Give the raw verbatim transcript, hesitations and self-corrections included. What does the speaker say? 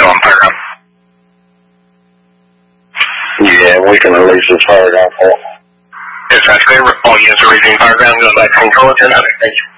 on paragon. Yeah, we can release this paragon for. If that's clear, all units are receiving paragon, go back to control, ten hundred, thank you.